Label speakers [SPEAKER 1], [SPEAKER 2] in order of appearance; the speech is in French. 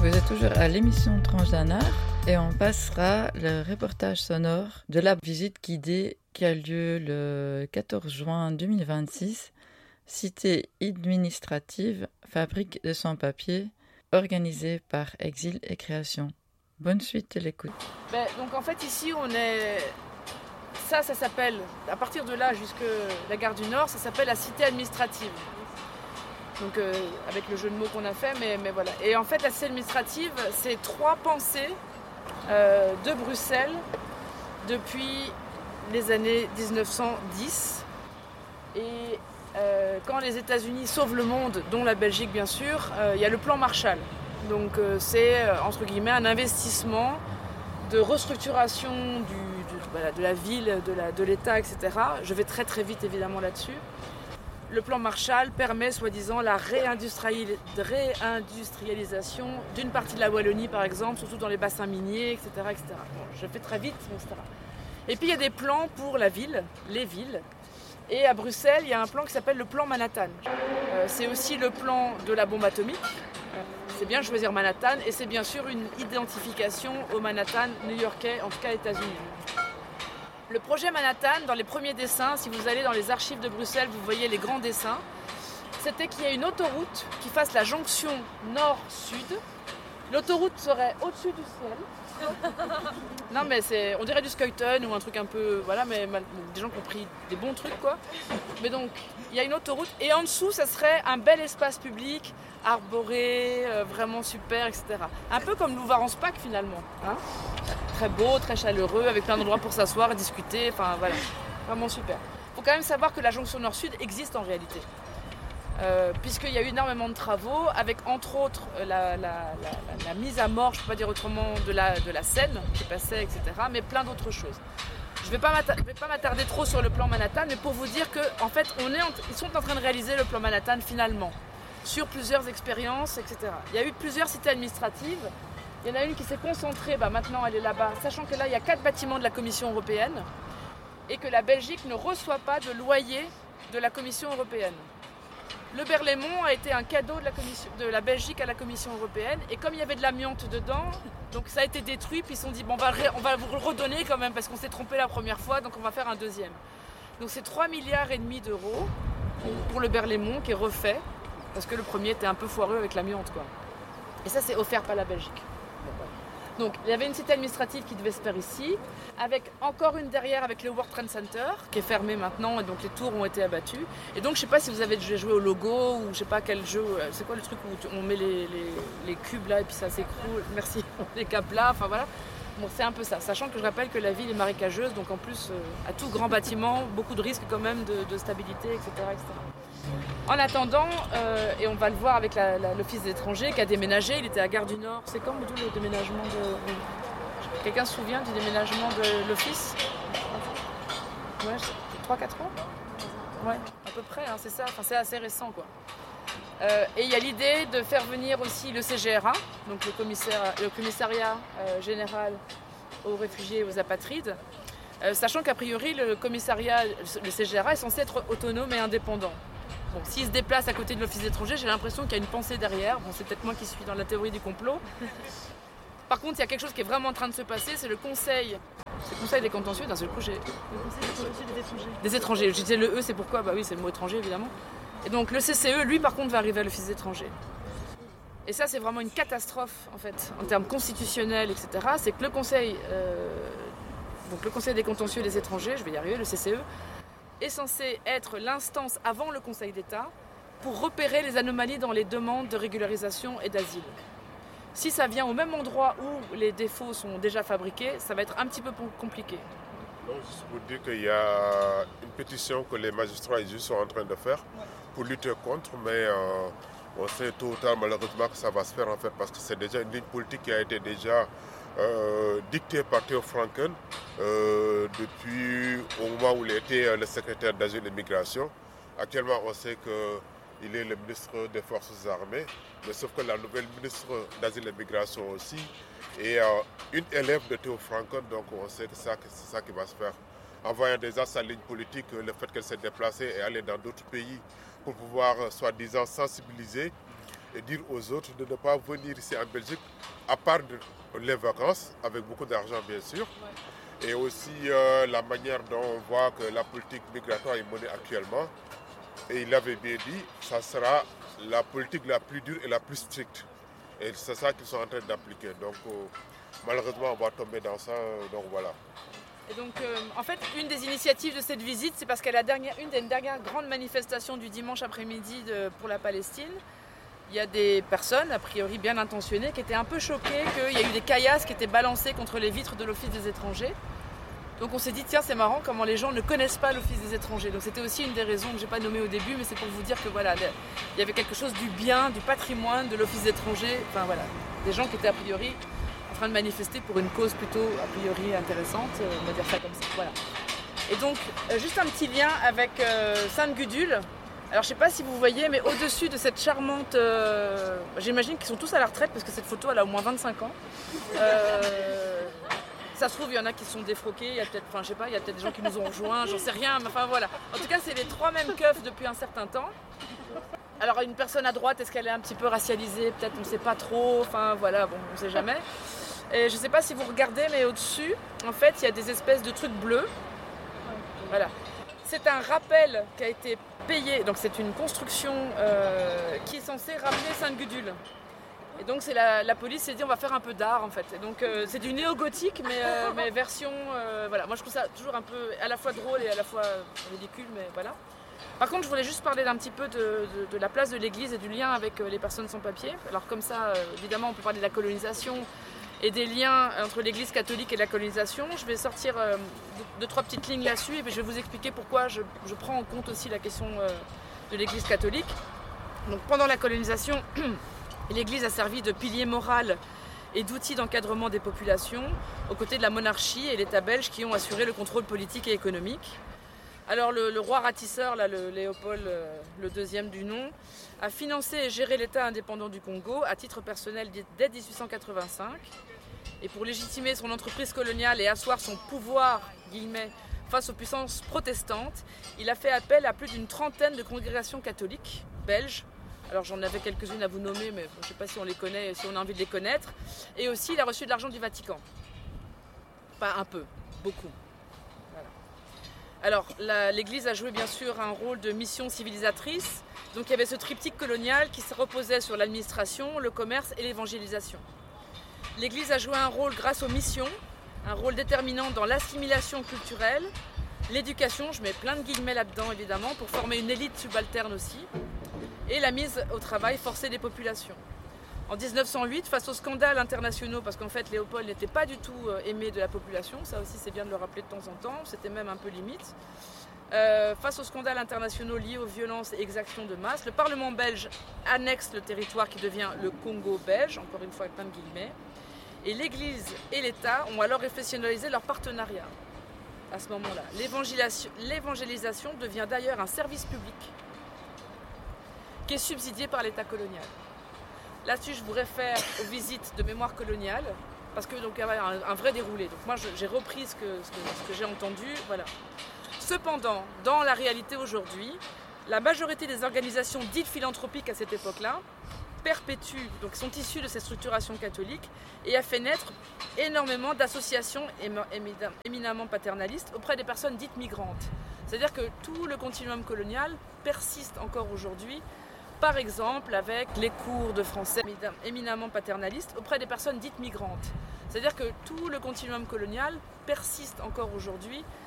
[SPEAKER 1] Vous êtes toujours à l'émission Tranche d'un art et on passera le reportage sonore de la visite guidée qui a lieu le 14 juin 2026, cité administrative, fabrique de sans-papier, organisée par Exil et Création. Bonne suite de l'écoute.
[SPEAKER 2] Donc en fait ici on est... Ça s'appelle, à partir de là jusqu'à la gare du Nord, ça s'appelle la cité administrative. Donc avec le jeu de mots qu'on a fait, mais voilà. Et en fait la cité administrative, c'est 3 pensées de Bruxelles depuis les années 1910. Et quand les États-Unis sauvent le monde, dont la Belgique bien sûr, il y a le plan Marshall. Donc c'est entre guillemets un investissement de restructuration de la ville, de l'État, etc. Je vais très très vite évidemment là-dessus. Le plan Marshall permet soi-disant la réindustrialisation d'une partie de la Wallonie par exemple, surtout dans les bassins miniers, etc. etc. Bon, je fais très vite, etc. Et puis il y a des plans pour la ville, les villes. Et à Bruxelles, il y a un plan qui s'appelle le plan Manhattan. C'est aussi le plan de la bombe atomique. C'est bien de choisir Manhattan et c'est bien sûr une identification au Manhattan new-yorkais, en tout cas États-Unis. Le projet Manhattan, dans les premiers dessins, si vous allez dans les archives de Bruxelles, vous voyez les grands dessins, c'était qu'il y ait une autoroute qui fasse la jonction nord-sud. L'autoroute serait au-dessus du ciel. Non mais on dirait du Skuyton ou un truc un peu... Voilà, mais des gens qui ont pris des bons trucs quoi. Mais donc, il y a une autoroute et en dessous, ça serait un bel espace public, arboré, vraiment super, etc. Un peu comme Louvain-en-Spac finalement. Hein, très beau, très chaleureux, avec plein d'endroits pour s'asseoir et discuter, enfin voilà, vraiment super. Il faut quand même savoir que la jonction nord-sud existe en réalité. Puisqu'il y a eu énormément de travaux, avec entre autres la mise à mort, je ne peux pas dire autrement, de la Seine qui passait, etc., mais plein d'autres choses. Je ne vais pas m'attarder trop sur le plan Manhattan, mais pour vous dire qu'en fait, ils sont en train de réaliser le plan Manhattan finalement, sur plusieurs expériences, etc. Il y a eu plusieurs cités administratives. Il y en a une qui s'est concentrée, maintenant elle est là-bas, sachant que là, il y a 4 bâtiments de la Commission européenne et que la Belgique ne reçoit pas de loyer de la Commission européenne. Le Berlaymont a été un cadeau de la Belgique à la Commission européenne et comme il y avait de l'amiante dedans, donc ça a été détruit, puis ils se sont dit on va vous le redonner quand même parce qu'on s'est trompé la première fois, donc on va faire un deuxième. Donc c'est 3,5 milliards d'euros pour le Berlaymont qui est refait parce que le premier était un peu foireux avec l'amiante quoi. Et ça c'est offert par la Belgique. Donc il y avait une cité administrative qui devait se faire ici, avec encore une derrière avec le World Trade Center qui est fermé maintenant et donc les tours ont été abattues. Et donc je sais pas si vous avez déjà joué au logo ou je sais pas quel jeu, c'est quoi le truc où on met les cubes là et puis ça s'écroule, merci, les câbles là, enfin voilà. Bon c'est un peu ça, sachant que je rappelle que la ville est marécageuse, donc en plus à tout grand bâtiment, beaucoup de risques quand même de stabilité, etc. etc. En attendant, et on va le voir avec l'Office des étrangers qui a déménagé, il était à Gare du Nord. C'est quand Boudou le déménagement de... Quelqu'un se souvient du déménagement de l'Office ? Ouais, 3-4 ans ? Ouais, à peu près, hein, c'est ça, enfin, c'est assez récent quoi. Et il y a l'idée de faire venir aussi le CGRA, donc le commissariat général aux réfugiés et aux apatrides, sachant qu'a priori le CGRA est censé être autonome et indépendant. Bon, s'il se déplace à côté de l'Office des étrangers, j'ai l'impression qu'il y a une pensée derrière. Bon, c'est peut-être moi qui suis dans la théorie du complot. Par contre, il y a quelque chose qui est vraiment en train de se passer, c'est le conseil. C'est le conseil des contentieux, d'un seul coup, Le conseil des contentieux des étrangers. Des étrangers. Je disais le E, c'est pourquoi ? Bah oui, c'est le mot étranger, évidemment. Et donc le CCE, lui, par contre, va arriver à l'Office des étrangers. Et ça, c'est vraiment une catastrophe, en fait, en termes constitutionnels, etc. C'est que le conseil des contentieux des étrangers, je vais y arriver, le CCE, est censé être l'instance avant le Conseil d'État pour repérer les anomalies dans les demandes de régularisation et d'asile. Si ça vient au même endroit où les défauts sont déjà fabriqués, ça va être un petit peu compliqué.
[SPEAKER 3] Non, juste pour dire qu'il y a une pétition que les magistrats et juges sont en train de faire pour lutter contre, mais on sait tôt ou tard malheureusement que ça va se faire en fait parce que c'est déjà une ligne politique qui a été déjà dicté par Theo Franken depuis au moment où il était le secrétaire d'Asile et Migration. Actuellement, on sait qu'il est le ministre des Forces armées, mais sauf que la nouvelle ministre d'Asile et Migration aussi est une élève de Theo Franken, donc on sait que c'est ça qui va se faire. En voyant déjà sa ligne politique, le fait qu'elle s'est déplacée et aller dans d'autres pays pour pouvoir soi-disant sensibiliser et dire aux autres de ne pas venir ici en Belgique, à part les vacances, avec beaucoup d'argent bien sûr, et aussi la manière dont on voit que la politique migratoire est menée actuellement. Et il avait bien dit, ça sera la politique la plus dure et la plus stricte. Et c'est ça qu'ils sont en train d'appliquer. Donc malheureusement, on va tomber dans ça. Donc voilà.
[SPEAKER 2] Et donc, en fait, une des initiatives de cette visite, c'est parce qu'à une des dernières grandes manifestations du dimanche après-midi pour la Palestine, il y a des personnes, a priori bien intentionnées, qui étaient un peu choquées qu'il y a eu des caillasses qui étaient balancées contre les vitres de l'Office des étrangers. Donc on s'est dit, tiens, c'est marrant comment les gens ne connaissent pas l'Office des étrangers. Donc c'était aussi une des raisons que je n'ai pas nommées au début, mais c'est pour vous dire que voilà, il y avait quelque chose du bien, du patrimoine de l'Office des étrangers. Enfin voilà, des gens qui étaient a priori en train de manifester pour une cause plutôt a priori intéressante, on va dire ça comme ça. Voilà. Et donc, juste un petit lien avec Sainte-Gudule. Alors je ne sais pas si vous voyez, mais au-dessus de cette charmante... j'imagine qu'ils sont tous à la retraite, parce que cette photo, elle a au moins 25 ans. Ça se trouve, il y en a qui sont défroqués, il y a peut-être, enfin je sais pas, il y a peut-être des gens qui nous ont rejoints, j'en sais rien, mais enfin voilà. En tout cas, c'est les trois mêmes keufs depuis un certain temps. Alors une personne à droite, est-ce qu'elle est un petit peu racialisée? Peut-être, on ne sait pas trop, enfin voilà, bon, on ne sait jamais. Et je ne sais pas si vous regardez, mais au-dessus, en fait, il y a des espèces de trucs bleus. Voilà. C'est un rappel qui a été payé, donc c'est une construction qui est censée rappeler Sainte-Gudule. Et donc c'est la police s'est dit on va faire un peu d'art en fait. Et donc c'est du néo-gothique mais version voilà. Moi je trouve ça toujours un peu à la fois drôle et à la fois ridicule, mais voilà. Par contre je voulais juste parler d'un petit peu de la place de l'église et du lien avec les personnes sans papier. Alors comme ça évidemment on peut parler de la colonisation et des liens entre l'église catholique et la colonisation. Je vais sortir deux, trois petites lignes là-dessus et puis je vais vous expliquer pourquoi je prends en compte aussi la question de l'église catholique. Donc pendant la colonisation, l'Église a servi de pilier moral et d'outil d'encadrement des populations, aux côtés de la monarchie et l'État belge qui ont assuré le contrôle politique et économique. Alors le roi ratisseur, là, le Léopold le deuxième du nom, a financé et géré l'État indépendant du Congo à titre personnel dès 1885. Et pour légitimer son entreprise coloniale et asseoir son pouvoir, guillemets, face aux puissances protestantes, il a fait appel à plus d'une trentaine de congrégations catholiques belges. Alors j'en avais quelques-unes à vous nommer, mais je ne sais pas si on les connaît, si on a envie de les connaître. Et aussi, il a reçu de l'argent du Vatican. Pas un peu, beaucoup. Voilà. Alors l'Église a joué bien sûr un rôle de mission civilisatrice. Donc il y avait ce triptyque colonial qui se reposait sur l'administration, le commerce et l'évangélisation. L'Église a joué un rôle grâce aux missions, un rôle déterminant dans l'assimilation culturelle, l'éducation, je mets plein de guillemets là-dedans évidemment, pour former une élite subalterne aussi, et la mise au travail forcée des populations. En 1908, face aux scandales internationaux, parce qu'en fait Léopold n'était pas du tout aimé de la population, ça aussi c'est bien de le rappeler de temps en temps, c'était même un peu limite. Face aux scandales internationaux liés aux violences et exactions de masse, le Parlement belge annexe le territoire qui devient le Congo belge, encore une fois avec plein de guillemets, et l'Église et l'État ont alors réfessionnalisé leur partenariat à ce moment-là. L'évangélisation devient d'ailleurs un service public qui est subsidié par l'État colonial. Là-dessus, je vous réfère aux visites de mémoire coloniale, parce que donc il y avait un vrai déroulé. Donc moi, j'ai repris ce que j'ai entendu, voilà. Cependant, dans la réalité aujourd'hui, la majorité des organisations dites philanthropiques à cette époque-là perpétuent, donc sont issues de ces structurations catholiques, et a fait naître énormément d'associations éminemment paternalistes auprès des personnes dites migrantes. C'est-à-dire que tout le continuum colonial persiste encore aujourd'hui, par exemple avec les cours de français éminemment paternalistes auprès des personnes dites migrantes. C'est-à-dire que tout le continuum colonial persiste encore aujourd'hui